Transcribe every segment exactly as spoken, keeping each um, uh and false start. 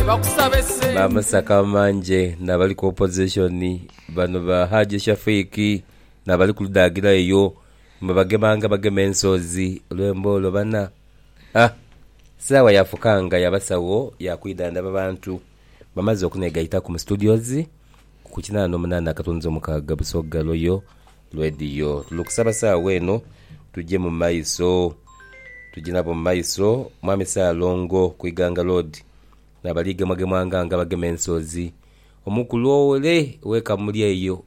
Mama Sakamanje nabali ku opposition bano ba Haji Shafiki nabali kuludagira eyo mabagemanga bagema ensozi lwembolo bana ah sawa yafukanga yabasawo yakwidanda babantu bamaze okunegaita ku studios ku kinana omunana katonzo mukaga busoga loyo lwediyo lukusaba sawa weno tujje mu maiso tujina mu maiso mwami Salongo kuiganga road nabalige magemanga nga bagema ensozi omukulole weka muri eyo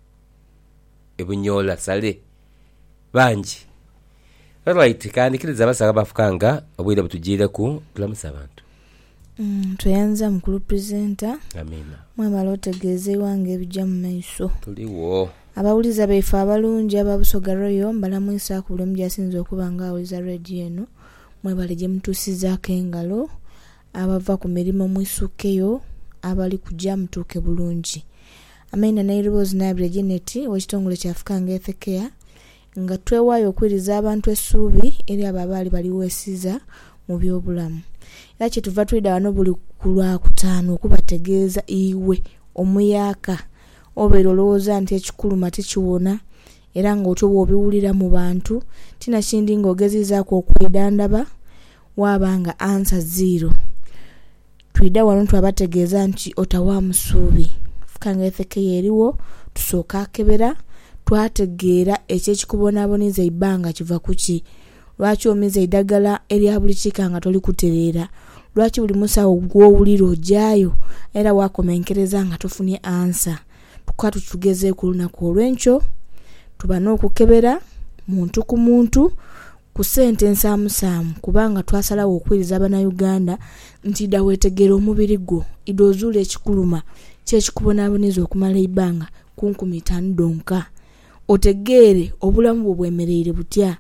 ebunyola sale banji right kandi kiriza basaba bafukanga obwira butujire ku tulamusa abantu mm tuyanza mukulu presenter amina mwamalo tegeze wange ebijja mu maiso tuliwo abawuliza befa abalungi ababusoga royo mbalamu isa ku bulemu jasinzo okubanga awuliza radio eno mwebaleje mutusiza kengalo abava ku mirimo mwisukeyo abali kujja mutuke bulungi amina nairobozi nabire geneti wekitongole kyafukanga efekea nga twewayo okwiriza abantu essuubi eri ababali bali wesiza mu byobulamu era kituva twida wano buli kulwa kutaano okubategeeza iwe omuyaka obeera olowooza nti ekikuluma tekiwona era ng'otyo bw'obiwulira mu bantu tina kindi ng'ogezizaako okwidandaba waabanga ansa zero twida wano twabategeeza nti otawa musuubi fukanga efeke eriwo tusooka akebera twategeera ekyekikubonaboniza ibanga kiva kuki lwaki omiza idagala erya buli kikanga toli kutereera lwaki buli musawo gw'owulira ojjayo era wakomenkereza nga tofunye ansa tukatu tugeze ku lunaku olw'enkyo tuba n'okukebera muntu ku muntu ku sentensi amusaamu kubanga twasalawo okwiriza Abannayuganda nti dda weetegeera omubiri gwo idoozuula ekikuluma kyekikubonaboniza okumala ibanga ku nkumi ttaano donka otegeere obulamu bwo bwemereire butya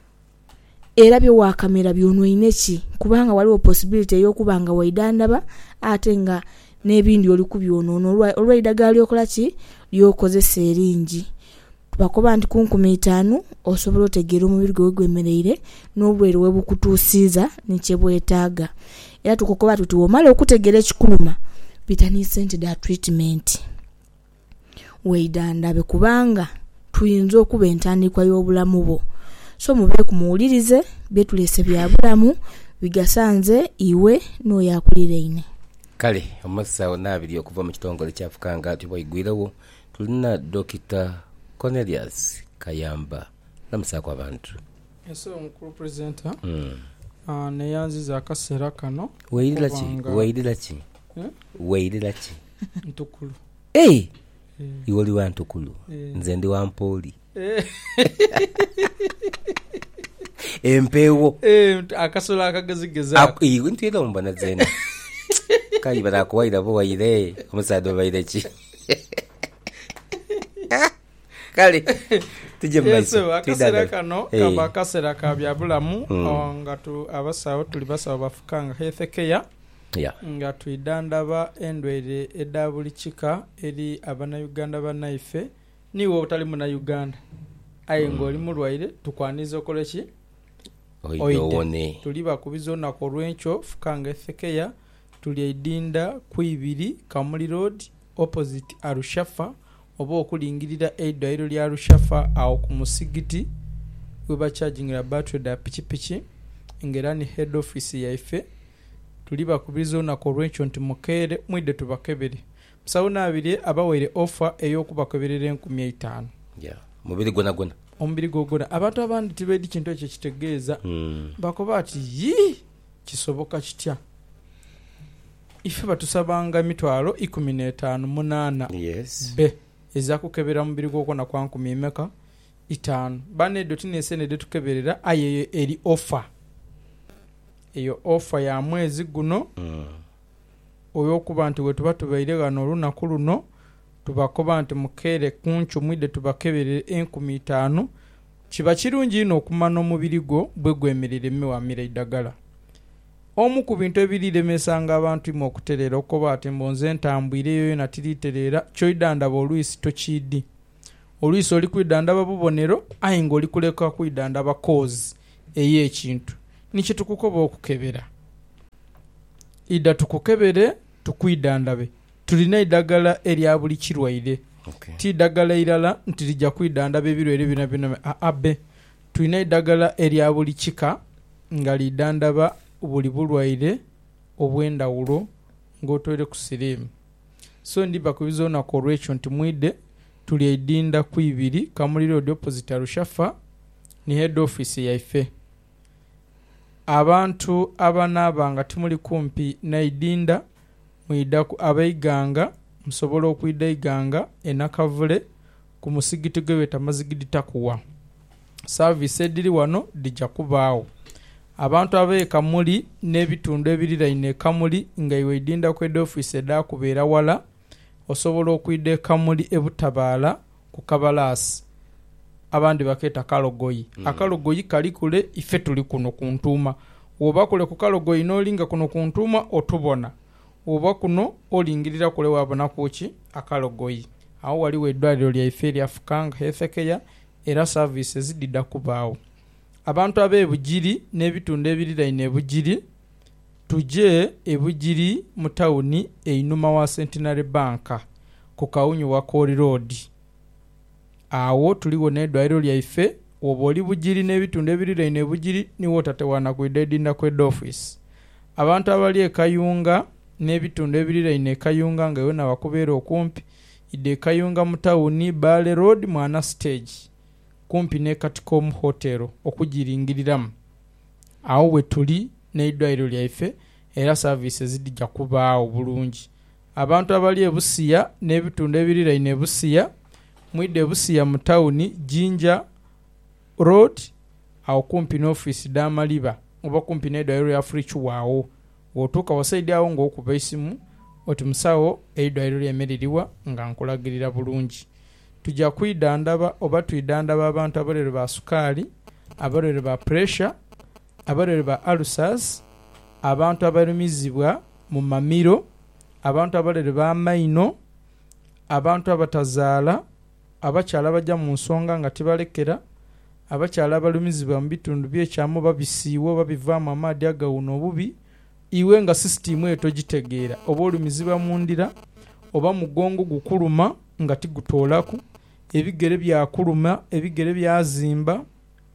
era byo wakamera byonwine ki kubanga waliwo possibility ey'okubanga waidandaba ate nga n'ebindi oli kubyonoono olw'eddagala lyokola ki lyokozesa eringi bakoba nti ku nkumi ttaano osobola otegeera omubiri gwe gwemereire n'obulwaire we bukutuusiiza nekye bwetaaga era tukokoba tuti womala okutegeera ekikuluma bitani sente da treatment weidandabe kubanga tuyinza okuba entandikwa y'obulamu bwo so mube kumuwulirize byetulese bya bulamu bigasanze iwe n'oyakulireine kale omusawo nabiri okuva mu kitongole kyafukanga tubwigwirewo tulina Dokita Cornelius Kayamba namusako abantu eso omukulu presenter mm. uh, neyanziza akaseera kano weirira ki weirira ki eh? weirira ki ntukulu eh hey! eh. iwoli wa ntukulu eh. nze ndi wa mpoli eh. empewo eh akasola akagezigeza ako iwe ntira mbana zena kai bara ko waira bo waire omusado waire ki kale tuje maiso yeso akasera kano hey. Kamba akasera ka byabulamu mm. nga tu abasawo tuli basawo bafukanga hefekeya yeah. nga tuidandaba endwere edabuli chika eri Abannayuganda banaife niwo utali muna Uganda aye mm. ngoli mulwaire tukwaniza okoleki oide tuliba kubizona ko rwencho fukanga efekeya tuli idinda kuibiri Kamuli Road opposite Arushafa obo okulingirira eidwairo lya Arushafa awo ku musigiti weba charging la battery da pichipichi ngerani head office yaife tuliba kubizona ko rwencho nti mukere mwide tubakebere musauna abiri abawere offer eyokubakeberera enkumi ttaano yeah mubiri gona gona ombiri gogona abantu abandi tibedi kintu ekyo kitegeeza mm. bakoba ati yi kisoboka kitya ife batusabanga mitwalo ikumi n'etaano munana yes be eza kukebera mubiri gwokona kwa nkumi emeka itaano bane doti nesene de tukeberera aye eri offer eyo offer ya mwezi guno mm. oyo kuba nti we tuba tubaire gano olunaku luno tubakoba nti mukere kunchu mwide tubakeberera enkumi ttaano kiba kirungi ino okumana omubiri gwo bwe gwemerere mewamira idagala omu ku bintu ebiriremesanga abantu mu okuterera okuba ati mbonze ntambwireyo na tiriterera kyoidandaba olwisi tokidi olwisi oli kwidandaba bubonero ayi ngoli kuleka kwidandaba cause eyekintu nikitukukobwa okukebera ida tukukebere tukwidandabe. Tulina eddagala erya buli kirwaire. Okay. Ti ddagala irala nti lijja kwidandaba ebirwaire bina bina abe. Tulina eddagala erya buli kika nga lidandaba buli bulwaire obw'endawulo ng'otwere ku siriimu. So ndi bakubiza olunaku olw'ekyo nti mwidde tuli edinda ku ibiri Kamuli Road opposite Arushafa ni head office yaife. Abantu abanaba nga timuli kumpi na idinda mwida abaiganga musobola okwida iganga enakavule ku musigiti gwebeta mazigidi takuwa. Service ediri wano dijja kubaawo. Abantu abaye Kamuli n'ebitundu ebiriraine Kamuli nga iwe idinda ku head office eda kubeera wala osobola okwida Kamuli ebutabaala ku Kabalasi abandi baketa Kalogoyi. Mm. Akalogoyi kali kule ife tuli kuno ku Ntuuma. Oba kule ku Kalogoyi n'olinga kuno ku Ntuuma otubona. Oba kuno olingirira kule wabona kuki Akalogoyi. Awo waliwo eddwaliro lya ife lya Fukanga Health Care era services didda kubaawo. Abantu ab'ebugiri n'ebitundu ebiriraine ebugiri tuje ebugiri mu tawuni einuma wa Centenary Bank ku Kawunyu wa Kori Road. Awo tuliwo n'eddwaliro lya ife oba oli bugiri n'ebitundu ebiriraine ebugiri niwo tatewana ku idedinda ku head office. Abantu abali e Kayunga n'ebitundu ebiriraine e Kayunga nga yona bakubeera okumpi ide Kayunga mu tawuni Bale Road Mwana Stage kumpi ne Katicom Hotel okugiringiriramu. Awo we tuli n'eddwaliro lyaife era services dijja kubaawo bulungi. Abantu abali e Busiya n'ebitundu ebiriraine e Busiya mwidde e Busiya mu tawuni Jinja Road awo kumpi n'office d'Amaliba oba kumpi n'eddwaliro lya Frichu waawo. Otuuka wasaidi awo ng'okuba isimu oti musawo eddwaliro ly'emeririwa nga nkulagirira bulungi. Tujja kwidandaba oba twidandaba abantu abalere ba sukaali, abalere ba pressure, abalere ba ulcers, abantu abalumizibwa mu mamiro, abantu abalere ba maino, abantu abatazaala, abakyala bajja mu nsonga nga tibalekera, abakyala abalumizibwa mu bitundu by'ekyamu babisiiwo babivaamu amaadi agawuna obubi, iwe nga system eto gitegeera oba olumizibwa mu ndira oba mugongo gukuluma nga tigutoolaku, ebigere byakuluma, ebigere byazimba,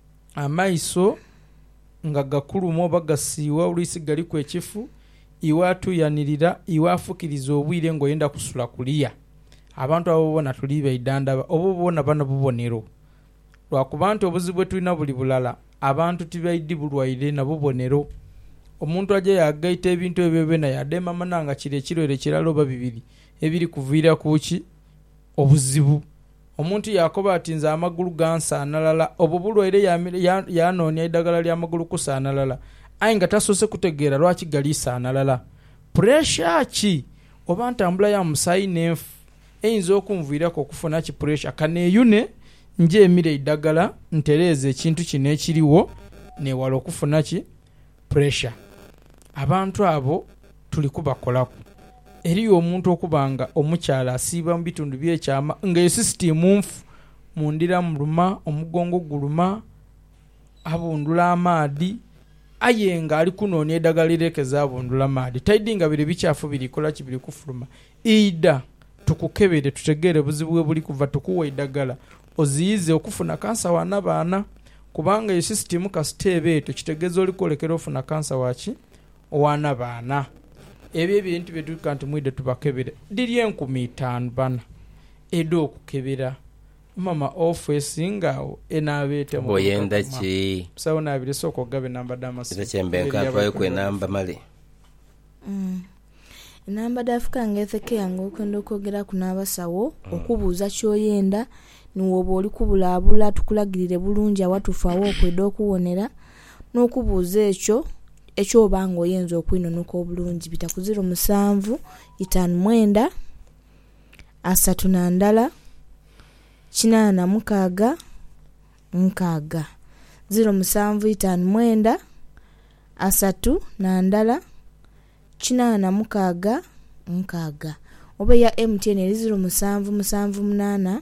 amaiso nga gakuluma oba gasiiwa oluisi gali ku ekifu, iwe atuyanirira, iwe afukiriza obwire ng'oyenda kusula kuliya. Abantu abo bona tuli beidandaba obo bona bana bubonero. Lwakuba nti obuzibu tulina buli bulala abantu tibaidi bulwaire na bubonero. Omuntu aje yagaita ebintu ebyo bena yadema mananga kire kirwere kiralo ba bibiri ebiri kuviira kuki obuzibu. Omuntu yakoba atinza amagulu gansa analala obubulwaire ya yanonya idagala lya amagulu kusanalala ainga tasose kutegeera lwaki galisa analala. Pressure ki oba ntambula ya musayi nenfu eyinza okunviirako okufuna ki pressure kaneyune nje emire idagala ntereze ekintu kino ekiriwo newala okufuna ki pressure. Abantu abo tuli kubakolako. Eriyo omuntu okubanga omukyala asiiba mu bitundu by'ekyama nga yo system nfu mundira muluma omugongo guluma abundula amaadi ayenga ali kunoonya eddagala lirekeza abundula amaadi taidinga bire bikyafu birikola kibiri kufuluma ida tukukebere tutegeere buzibu bwe buli kuva tukuwa eddagala oziyize okufuna kansa wana baana kubanga yo system kasitebe eto kitegeeza oli kolekera ofuna kansa waki owana baana. Ebyo ebintu byetuka nti mwide tubakebere diri enkumi itaano bana edo okukebera mama office ngaawo enabeete mu oyenda ki sawo nabire soko gabe namba damasi ita chembenka twaye kwe namba mali mm namba dafuka ngetheke yango okendo kogera kunabasawo mm. okubuuza kyoyenda niwoba oli kubulabula tukulagirire bulungi awatufawo okwedo okuwonera n'okubuuza ekyo ekyo bango yenzo okwinonuka obulungi bita ku zero musanvu itaano mwenda asatu na ndala kinana na mukaaga nkaaga zero musanvu itaano mwenda asatu na ndala kinana na mukaaga nkaaga oba ya M T N zero musanvu musanvu munana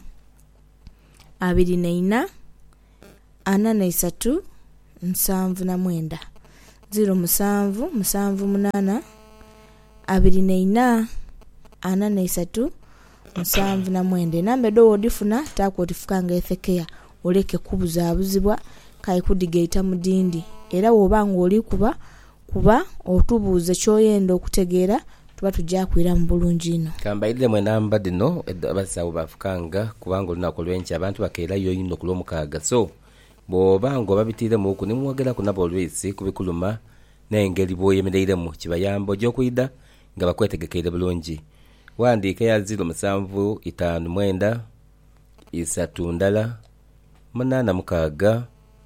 abiri na ina ana na isatu nsanvu na mwenda zero musanvu musanvu munana abiri neina ana neisatu musanvu na mwenda. Enamba edo odifuna taako otifukanga Ethekea oleke kubuzaabuzibwa kai kudigaita mudindi. Era wobanga oli kuba kuba otubuuze kyoyenda okutegeera tuba tujja kwira mu bulungi ino. Kambaidde mwe namba dino abasawo bafukanga kubanga olunaku lwenki abantu bakeerayo ino ku lwomukaaga. So bw'obanga babitiiremu oku nimwogera ku nabo olwisi kubikuluma n'engeri bw'oyemereiremu kibayamba ogyokwida nga bakwetegekeire bulungi. Wandiika ya ziro musanvu itaano mwenda isatu ndala munana mukaaga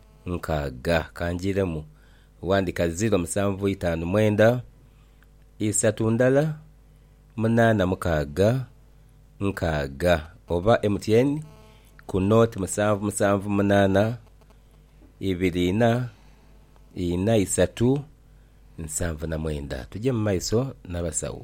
nkaaga kanjiremu. Wandika ziro musanvu itaano mwenda isatu ndala munana mukaaga nkaaga oba M T N ku note musanvu musanvu munana ibiri ina ina isatu nsanvu na mwenda. Tujye mu maiso n'abasawo.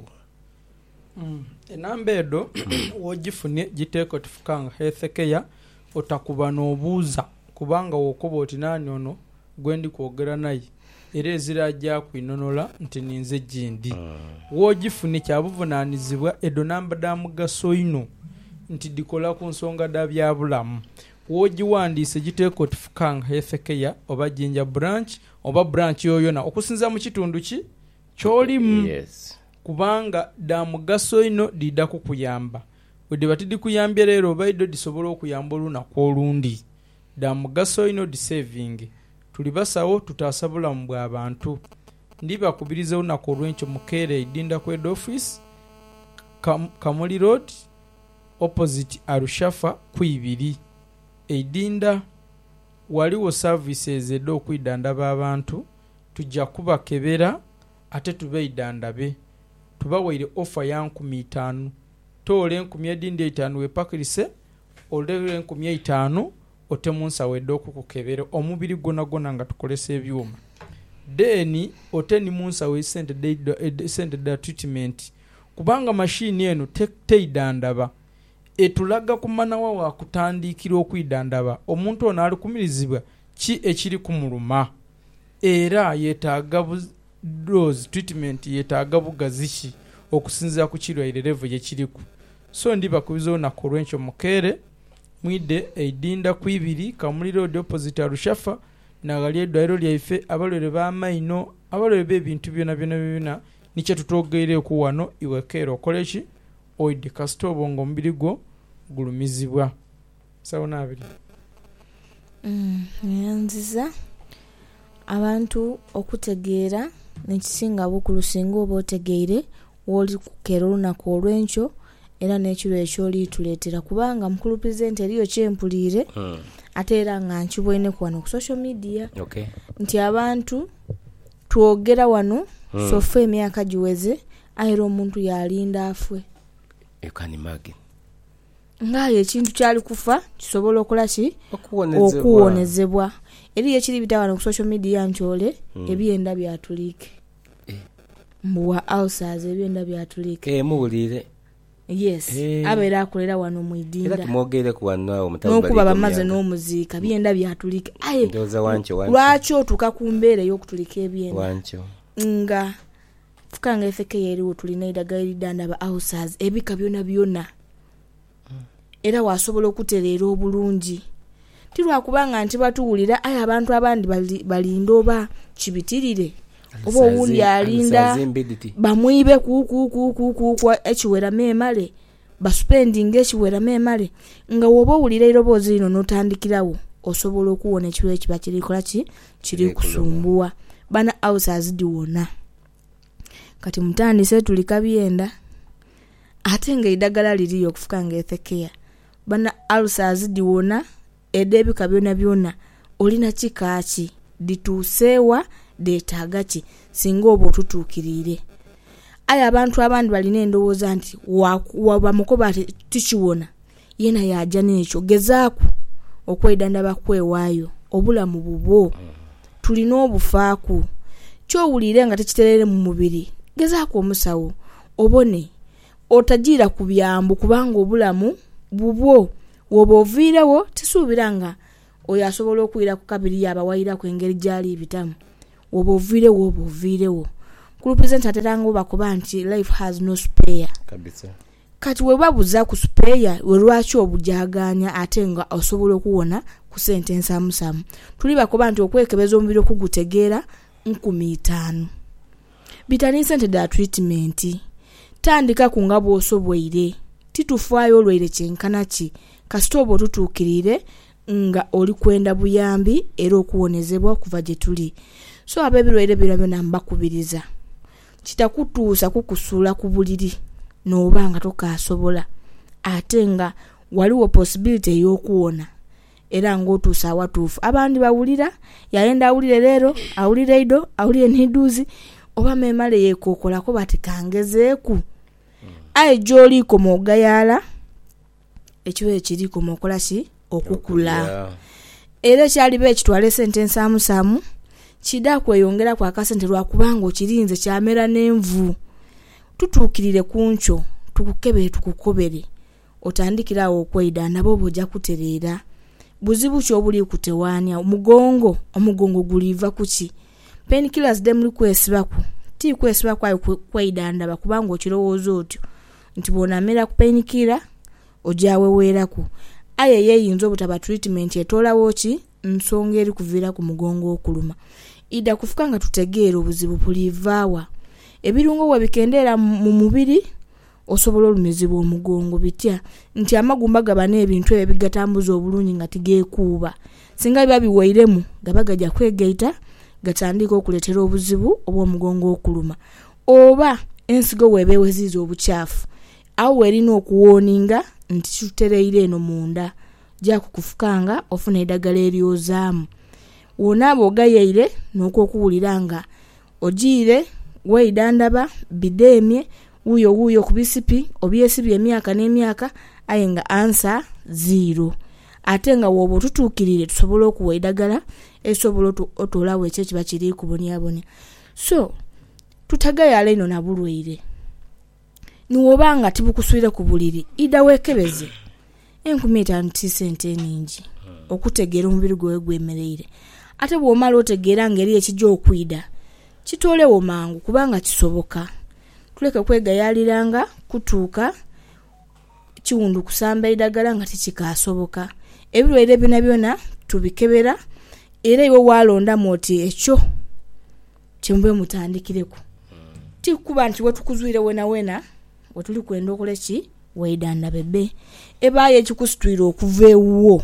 Mm. Enamba edo wogifune giteeko tifukanga Ethekea otakuba n'obuuza kubanga wokuba oti nani ono gwendi kwogera naye era ezirajja kwinonola nti ninze jindi. Mm. Wogifune kyabuvunaanizibwa edo namba da mugaso ino nti dikola ku nsonga da byabulamu. Wogiwandiise giteeko tifukanga Ethekea oba Jinja branch oba branch yoyona okusinza mu kitundu ki kyolimu. Yes. Kubanga da mugaso ino dida kukuyamba. Wede batidi kuyambye lero baido disobola okuyamba olunaku olundi. Da mugaso ino di saving. Tulibasawo tutasabula mu bw'abantu. Ndiba kubiriza olunaku olwenki Mukeere idinda ku head office Kam, Kamuli Road opposite Arushafa kuibiri. Eidinda waliwo services edo okwidandaba abantu tujja kubakebera ate tubeidandabe. Tubawaire offer ya nkumi itaano. Tole nkumi edindi itaano wepakirise olere nkumi itaano otemunsa wedde okukukebera omubiri gona gona nga tukolesa ebyuma. Deni oteni munsa we sente de sente da treatment kubanga machine eno te, teidandaba etulaga kumanawa wa kutandikira okwidandaba omuntu ono alikumirizibwa ki ekiri kumuluma era yetaaga dose treatment yetaaga bugazishi okusinza ku kirwaire level ye kiriku. So ndiba kubizo na korwencho Mukeere mwide eidinda kwibiri Kamuli Road opposite Arushafa na gali edwairo lyaife abalore ba maino abalore be bintu byona byona byona niche tutogeere ku wano iwekero okolechi oide kastobo ngo mbirigo gulumizibwa. Sauna abiri. Mm, yanziza abantu okutegeera nekisinga bukulu singa oba otegeire woli kukeera olunaku olwencho era n'ekiro ekyoli tuleetera kubanga mukulu president eriyo kyempulire. Mm. Ate era nga nkibwene ku wano ku social media. Okay. Nti abantu twogera wano. Mm. Sofe emyaka giweze ayira omuntu yalinda afwe. Ekanimage ngaye ekintu kyali kufa kisobola okola ki okuwonezebwa. Eri ekiri bitawana ku social media nchole. Mm. Ebyenda byatulike. Eh. Mbuwa outsiders ebyenda byatulike. Eh muwulire. Yes. Eh. Abera akolera wano mwidinda. Era tumwogere ku wano awo mutabu bali. Nokuba bamaze n'omuzika byenda byatulike. Aye. Ndoza wancho wancho. Lwacho tukakumbere y'okutulika ebyenda. Wancho. Nga fukanga Ethekea eriwo tulina idagala eridanda ba outsiders ebika byona byona. Era wasobola okutereera obulungi. Tirwa kubanga nti batuwulira aya abantu abandi balinda oba kibitirire oba owundi alinda bamwibe kuku kuku kuku ekiwera memale basuspending ekiwera memale nga woba owulira erobozi lino notandikirawo osobola okuwona ekiro ekiba kiri kola ki kiri kusumbua bana outsiders diwona. Kati mutandise tulika byenda ate nga idagala liriyo okufukanga Ethekea bana outsiders diwona edebi kabyona byona olina kikaaki ditusewa detagachi singa obo tutukirire. Aya abantu abandi balina endowooza nti waba mukoba tikiwona yena yaja n'ekyo gezaaku okwedanda bakwewaayo obulamu bubwo tulina obufaaku kyowulire nga tekiterere mu mubiri gezaaku omusawo obone otagira ku byambu kubanga obulamu bubwo woba oviirewo tisuubiranga oyo asobola okuwira ku kabiri yaba wayira ku engeri gyali ebitamu woba oviirewo oba oviirewo ku represent ateranga bakuba nti life has no spare kabisa kati we babuza ku spare we lwaki obujaganya ate nga osobola okuwona ku sentence amusamu tuli bakuba nti okwekebeza omubiri okugutegeera nkumi itaano bitani sente da treatment tandika ku ngabo osobweire titufaayo olwere kyenkana ki kasita obo tutuukirire nga oli kwenda buyambi era okuwonezebwa kuva gye tuli so abebirwaire birabyo nambakubiriza kitakutuusa kukusula ku buliri n'oba nga tokasobola ate nga waliwo possibility ey'okuwona era ng'otuusa awatuufu abandi bawulira yayenda awulire leero awulire ido awulire niduuzi oba memale yeekookolako bati kangezeeku aye gy'oliiko mogayala ekiwa ekiriiko mokola ki okukula era ekyaliba ekitwala esente ensaamusaamu kida kweyongera ku akasente lwakubanga okirinze kyamera n'envu tutuukirire ku nkyo tukukebere tukukobere otandikirawo okweyida nabo bojja kutereera buzibu ky'obuli kutewaanya omugongo omugongo guliva kuki painkillers demuli kwesibaku ti kwesiba kwayo kweyida ndaba kubanga okirowooza otyo nti bw'onamera ku painkiller ojaweweeraku aye yeeyinza obutaba treatment etolawo ki nsonga eri kuviira ku mugongo okuluma ida kufuka nga tutegeera obuzibu bulivaawa ebirungo we bikendeera mu mubiri osobola olumizibwa omugongo bitya nti amagumba gaba n'ebintu ebyo bigatambuza obulungi nga tigeekuuba singa biba biweiremu gaba gajja kwegaita gatandika okuleetera obuzibu obw'omugongo okuluma oba ensigo weebeeweziiza obukyafu awo erina okuwooninga nti tutereire eno munda gya kukufukanga ofuna eddagala eryozaamu wonaaba ogayeire n'okwokuwulira nga ogiire weidandaba bidemye wuyo wuyo ku bisipi obyesibye emyaka n'emyaka aye nga ansa zero ate nga woba otutuukirire tusobola okuwa eddagala esobola otolawo ekyo kiba kiri kubonyabonya so tutagayala eno nabulwaire niwobanga tibukuswire ku buliri ida weekebeze enkumi etaano ti sente eningi okutegeera omubiri gwe gwemereire ate bw'omala otegeera ngeri ekijja okwida kitoolewo mangu kubanga kisoboka tuleke kwegayaliranga kutuuka kiwundu kusamba eddagala nga tikikasoboka ebirwaire byonna byonna tubikebera era iwe waalondamu oti ekyo kyemube mutandikireko tikuba nti wetukuzwire wena wena wetuli kwenda okola ki weidanda bebe ebaayo ekikusitwire okuva ewuwo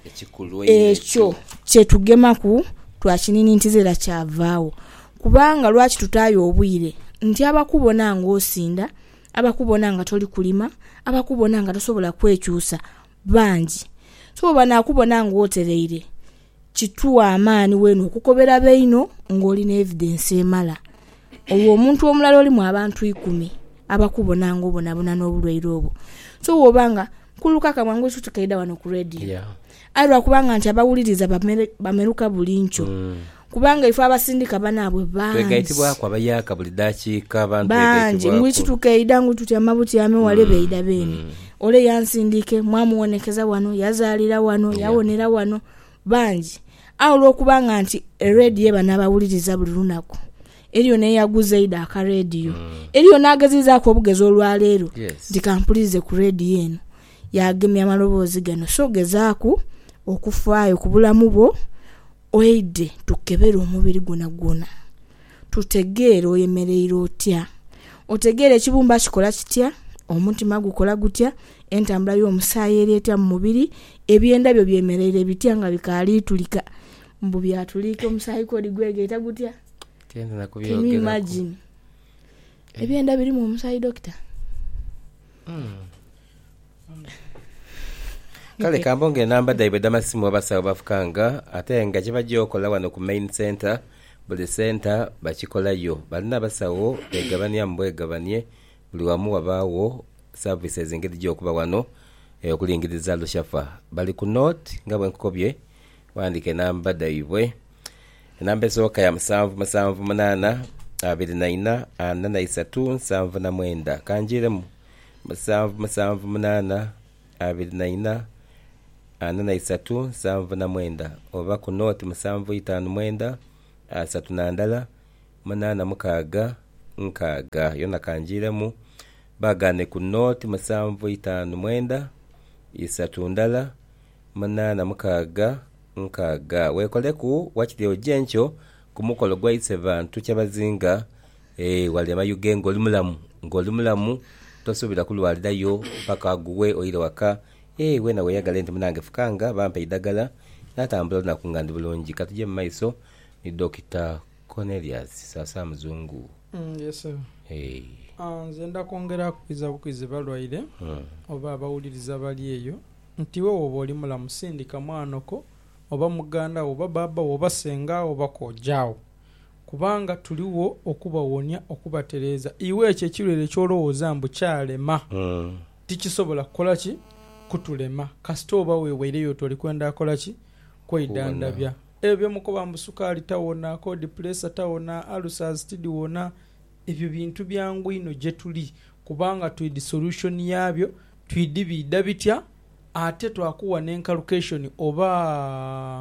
ekyo kyetugemaku twakininintizera kyavaawo kubanga lwaki tutaayo obwire nti abakubona ng'osinda abakubona nga toli kulima abakubona nga tosobola kwekyusa bangi so banakubona ng'otereire kituwa amaani wenu okukobera beino ng'olina evidence emala olwo omuntu omulala oli mu abantu ikumi abakubona ng'obonabona n'obulwaire obwo so wobanga kuluka kamwangu ekyo tukaida wano ku radio yeah. ayi lwakubanga nti abawuliriza bameruka buli nkyo mm. kubanga ife abasindika banaabwe bangi twegaitibwako abayaka buli dakiika abantu bangi ngwiki tukaida ngu tutya mabuti ame wale mm. beida bene mm. ole yansindike mwamuwonekeza wano yazaalira wano yeah. yawonera wano bangi awo lwokubanga nti radio eba n'abawuliriza buli lunaku eriyo neyaguza ida aka radio mm. eriyo nagazizaako obugezi olwaleero yes. ndikampulize ku radio eno yagemya amaloboozi gano so gezaaku okufaayo ku bulamu bwo oide tukebera omubiri gwona gwona tutegeere oyemereire otya otegeere ekibumba kikola kitya omutima gukola gutya entambula y'omusaayi ereeta mu mubiri ebyenda byo byemereire bitya nga bikaali tulika mbu byatulika omusaayi kodi gwegeeta gutya tenda nakubyogera imagine eh. ebyenda biri mu omusaayi dokita mm. kale kambonge namba daibe damasimu abasawo bafukanga ate nga kibajja okola wano ku main center buli center bakikolayo balina abasawo begabanya mbwegabanye buli wamu wabaawo services engeri gy'okuba wano okulingiriza lushafa bali ku note nga bwe nkobye wandike namba daibwe enamba esooka ya musanvu musanvu munaana abiri na ina ana na isatu nsanvu na mwenda kanjiremu musanvu musanvu munaana abiri na ina ana na isatu nsanvu na mwenda oba ku note musanvu itaano mwenda asatu na ndala munaana mukaaga nkaaga yona kanjiremu bagane ku noti musanvu itaano mwenda isatu ndala munana mukaaga nkaaga wekoleku wakiriyo jencho kumukolo gwaise bantu kyabazinga eh walema yugengo limulamu ngolimulamu tosubira kulwalirayo paka aguwe oyire waka eh wena weyagala ente munange fukanga bampe idagala natambula na kungandi bulungi katuje maiso ni Doctor Cornelius sasa mzungu. Mm, yes sir. Hey. Ah, nzenda kwongera kukiza bukize balwaire. Mm. Oba abawuliriza bali eyo. Nti we oba oli mulamu sindika mwanoko oba muganda oba baba oba senga oba kojjawo. Kubanga tuliwo okubawonya okubatereza. Iwe ekyo kirere kyolowooza mbu kyalema. Mm. Tikisobola kukola ki kutulema. Kasito oba weweereyo toli kwenda akola ki kwidandabya. Ebyo mukoba mbusukali tawona ko depressor tawona alusas tidiwona ebyo bintu byangu ino je tuli kubanga twidi solution yabyo twidibida bitya ate twakuwa ne inculcation oba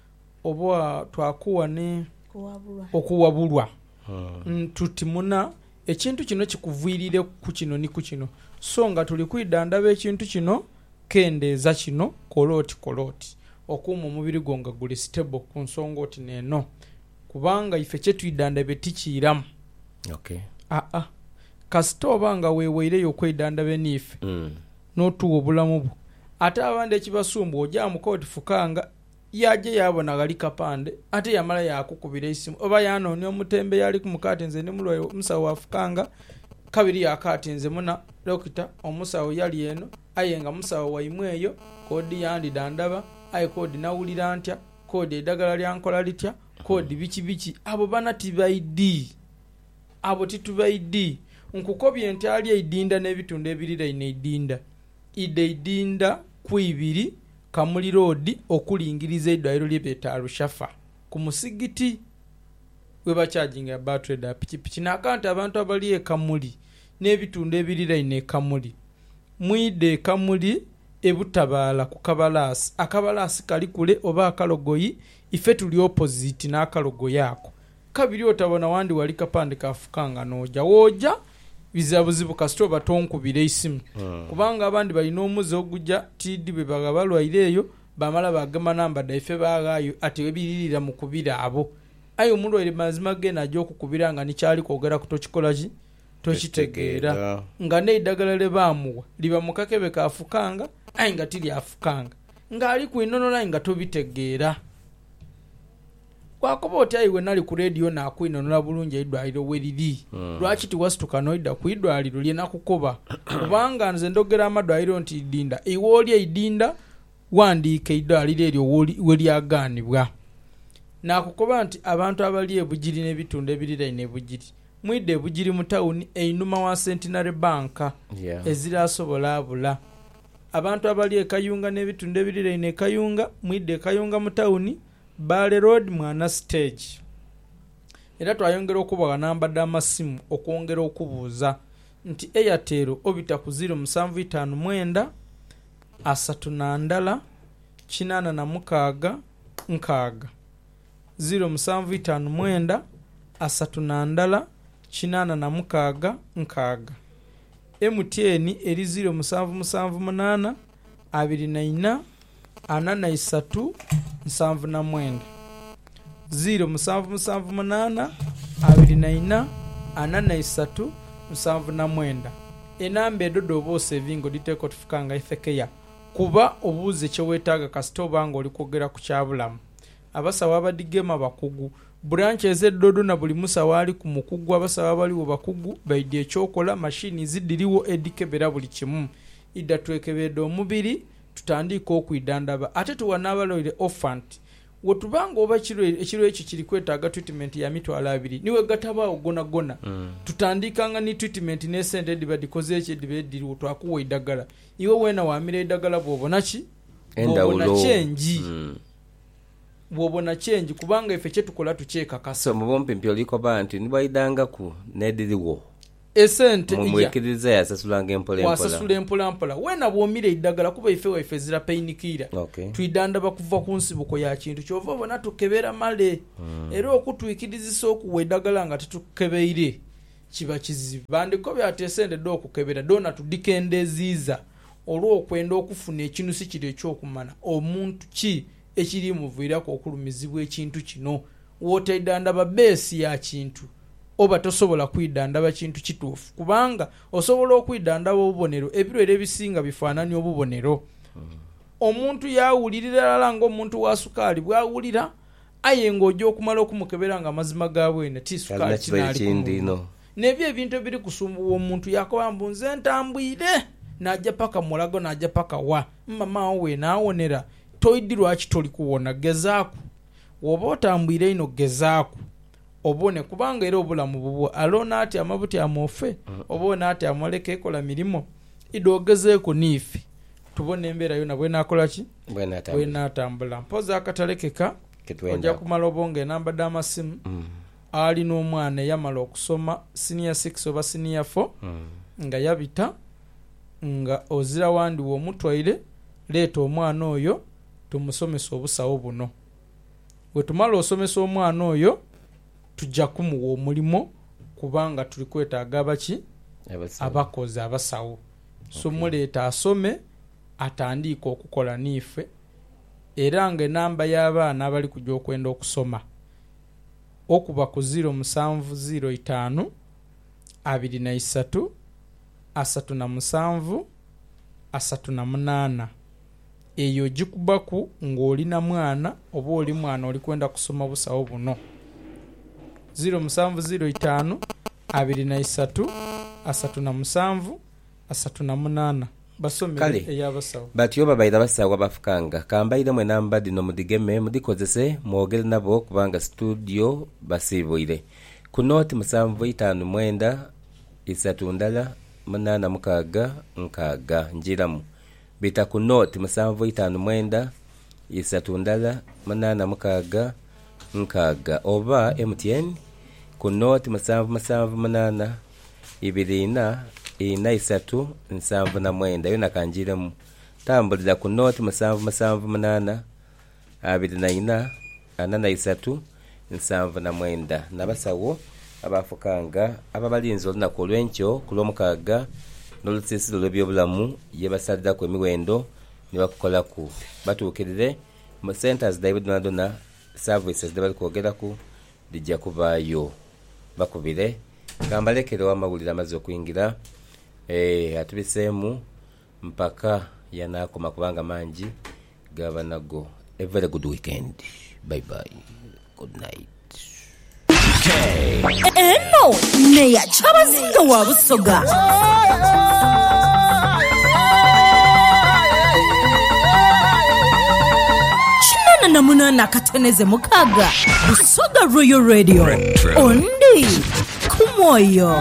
oba twakuwa ne kuwabulwa okuwabulwa hmm. Tutimuna ekintu kino kikuvuirire ku kino ni ku kino so nga tuli kwidandaba ekintu kino kendeeza kino koloti koloti okuuma omubiri gonga guli stable ku nsonga oti neno kubanga ife kye twidandaba tikiramu. Okay. Ah ah. Kasitoba nga weweereyo kwidandaba nife. Mm. N'otuwa obulamu bwo. Ate abandi ekibasumba ojja mu koti fukanga yaje yabona gali kapande ate yamala yakukubira isimu oba yanoonya omutembe yali ku mukati nze ne mulwayo musawo afukanga kabiri yakati nze muna dokita omusawo yali eno ayenga musawo waimweyo kodi yandi dandaba ayi kodi nawulira ntya kodi edagala lyankola litya kodi bichi bichi abo bana tibaidi abo titubaidi nkukobye enti ali edinda n'ebitundu ebirira ine edinda ide edinda kuibiri Kamuli Road okulingiriza eddwaliro ly'Ebeta Arushafa ku musigiti we bacharging ya battery da pichi pichi nakanta abantu abali e Kamuli n'ebitundu ebirira ine Kamuli mwide Kamuli ebutabala ku Kabalasi akabalasi kali kule oba akalogoyi ife tuli opposite n'akalogoyi ako kabiri otabona wandi wali kapande kafukanga noja woja bizabuzibu kasito batonkubire isimu hmm. Kubanga abandi balina omuze ogujja tidi be bagabalwaire eyo bamala bagama namba daife bagayo ati webiririra mu kubira abo ayo mundu ile mazima gena ajo kukubira nga nikyali kwogera kutokikolaji tokitegeera nga ne idagala le bamuwa liba mukakebe kafukanga ayi nga tili afukanga nga ali kuinonola nga tobitegeera kwakoba oti ayiwe nali ku radio na kuinonola bulungi idwaliro weriri hmm. Lwaki tiwasituka noida ku idwaliro lye nakukoba kubanga nze ndogera amadwaliro nti idinda iwe oli idinda wandike idwaliro eryo weli aganibwa nakukoba nti abantu abali ebujiri n'ebitundu ebirira ine ebujiri mwide ebujiri mu town einuma wa Centenary Bank yeah. Ezirasobola abula abantu abali ekayunga n'ebitundu ebirira ine kayunga mwide ekayunga mu town Bale Road mwana stage era twayongera okubaga namba d'amasimu okwongera okubuuza nti Airtel obita ku zero musanvu itaano mwenda asatu na ndala kinana na mukaaga nkaaga zero musanvu itaano mwenda asatu na ndala kinana na mukaaga nkaaga M T N eri zero musanvu musanvu munana abiri na ina ana na isatu nsanvu na mwenda zero musanvu musanvu munana abiri na ina ana na isatu nsanvu na mwenda enambe dodo bose vingo diteko tufukanga ifekeya kuba obuze kye wetaaga kasitoba nga oli kwogera ku kyabulamu abasawa abadigema bakugu branches eddodo na buli musawa ali ku mukugu abasawa baliwo bakugu baidye ekyokola machine zidiriwo edikebera buli kimu idda twekebedde omubiri tutandika okwidandaba ate tuwanabaloire offant wotubanga oba kiro ekiro ekyo kiri kwetaaga treatment ya mitwalo abiri niwe gatabaawo gona gona mm. Tutandikanga ni treatment ne sente diba dikoze ekyo dibe diri twakuwa idagala iwe wena waamira idagala bwobona ki bwobona change mm. Bwobona change kubanga ife kye tukola tukyeka kasa so mubompe mpyo liko bantu nibaidanga ku nediriwo esente mumwekiriza yasasulanga empola empola wasasula empola empola wena bwomire idagala kuba ife waife zira painkiller okay. Twidanda bakuva ku nsibuko ya kintu kyova bona tukebera male hmm. Era okutwikiriza okuwa idagala nga tetukebeire kiba kizibu bandiko byatesendedde okukebera dona tudikendeziza olw'okwenda okufuna ekintu si kiri ekyokumana omuntu ki ekiri muviirako okulumizibwa ekintu kino wooteddandaba beesi ya kintu oba tosobola kwidandaba kintu kituufu kubanga osobola okwidandaba obubonero ebirwere ebisinga bifaananya obubonero omuntu yawulirira ddala ng'omuntu wa sukaali bwawulira aye ng'ojja okumala okumukebera nga amazima ga bwene ti sukaali kinaalikumuluma nebyo ebintu ebiri kusumbuwa omuntu yakoba mbu nze ntambwire n'ajja paka mulago n'ajja paka wa mama we naawonera toyiddi lwaki toli kuwona gezaaku woba otambwire ino gezaaku obone kubanga era obulamu bubwo alona ati amabuti amofe obone ati amoleke ekola milimo idogezeeko niife tubone embeera yona bwe nakola ki bwe natambula mpoza akatalekeka ojja kumala obonga enamba d'amasimu mm. ali n'omwana yamala okusoma senior six oba senior four mm. nga yabita nga ozira wandi w'omutwaire leeta omwana oyo tumusomesa obusawo buno bwe tumala osomesa omwana oyo tujja kumuwa omulimo kubanga tuli kwetaaga abaki abakozi abasawo so muleeta asome atandika okukola niife era nga enamba y'abaana abali kujja okwenda okusoma okuba ku zero musanvu zero itaano abiri na isatu asatu na musanvu asatu na munaana eyo gikubaku ng'olina mwana oba oli mwana oli kwenda kusoma busawo buno zero musanvu zero itaano abiri na isatu asatu na musanvu asatu na munaana basomere eyabasawo batyo babaira basawo bafukanga kambaire mwe namba dino mudigeme mudikozese mwogere nabo kubanga studio basibuire kunoti musanvu itaano mwenda isatu ndala munana mukaga nkaga njiramu bita kunoti musanvu itaano mwenda isatu ndala munana mukaga nkaga oba M T N kunoti musanvu musanvu munana ibirina ina isatu nsanvu na mwenda yona kanjiremu tambulira ku noti musanvu musanvu munana abiri na ina anana isatu nsanvu na mwenda nabasawo abafukanga ababalinzo lunaku olw'enkyo kulw'omukaga n'olusiisiro lw'ebyobulamu ye basalira ku emiwendo ne bakukolaku batuukirire mu centers daibwe dona dona services de bali kwogeraku dijja kubaayo bakubire kambalekere w'amawulire amaze okuyingira eh atubiseemu mpaka yanakoma kubanga mangi gaba nago. A very good weekend. Bye bye. Good night. Okay. Eno neya chabazinga wa Busoga. Chinana na munana kateneze mukaga. Busoga Royal Radio. Ondi kumoyo.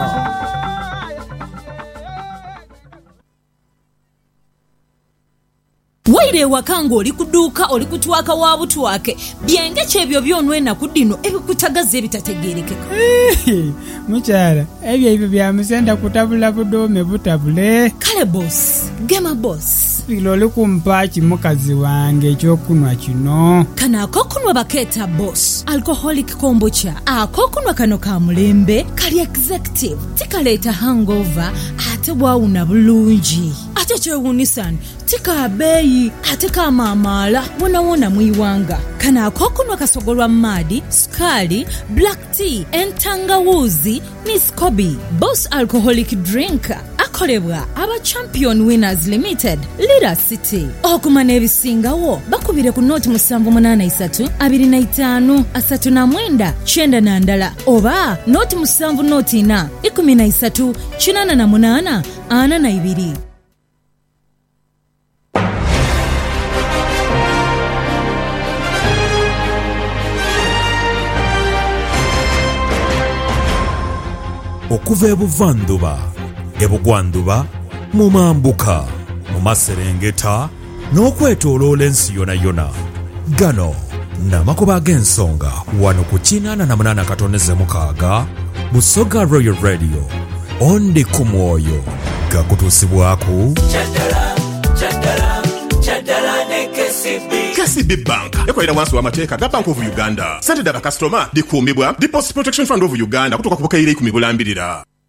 Waire wakango oli kuduka oli kutwaka wabutwake byenge kyebyo byonwe na kudino ebikutagaze bitategerekeka. Muchara ebyo ebyo bya musenda kutabula budome butabule. Kale boss gema boss bilole kumpachi mukazi wange ekyokunwa kino kana akokunwa baketa boss alcoholic kombucha akokunwa kano ka mulembe kali executive tikaleta hangover ate bwawuna bulungi ate kyewunisan tika beyi ate kama amala wona wona mwiwanga kana akokunwa kasogolwa madi skali black tea entangawuzi ni scoby boss alcoholic drink akolebwa aba champion winners limited Lira City okumana ebisingawo bakubire ku noti musanvu munana isatu abiri na itaano asatu na mwenda chenda na ndala oba noti musanvu noti na ikumi na isatu chinana na munana ana na ibiri. Okuva ebuvanduba ebugwanduba mu mambuka mu maserengeta n'okwetooloola ensi yona yona gano n'amakuba g'ensonga wano ku kinaana na munaana katoneze mukaaga Busoga Royal Radio ondi ku mwoyo gakutuusibwaku Chaddala, chaddala, chaddala ne K C B. K C B Bank ekolera wansi w'amateeka ga Bank of Uganda. Ssente dda bakasitoma dikuumibwa Deposit Protection Fund of Uganda kutuuka ku bukayire ikumi bulambirira.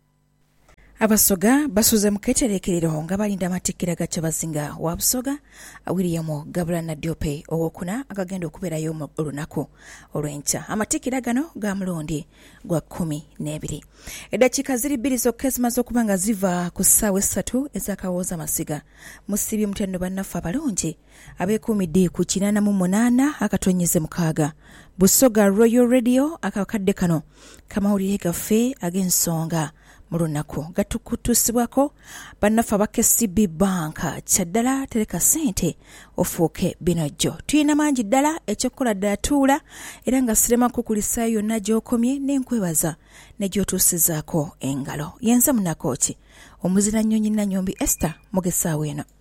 Abasoga basuze mu keetereekerero nga balinda amatikkira ga Kyabazinga wa Busoga William Gabulana Diope owokuna agagenda okubeerayo mu olunaku olw'enkya. Amatikkira gano ga mulundi gwa kkumi n'ebiri. Eddakiika ziri bbiri zokka ezimaze okuba nga ziva ku ssaawa essatu ez'akawooza masiga. Musibye mutendo bannaffe abalungi abeekuumidde ku kinaana mu munaana akatonnyeze mukaaga. Busoga Royal Radio akakadde kano kamawulire gaffe ag'ensonga mu lunaku gatukutusibwako bannaffe aba K C B Bank. Kyaddala tereka ssente ofuuke binojjo. Tuyina mangi ddala ekyokukola ddala tuula era nga sirema kukulisa yonna gy'okomye n'enkwebaza ne gy'otuusizaako engalo. Yenze munakoki omuzira nnyonyi Nanyombi Esther Mugesaawo eno.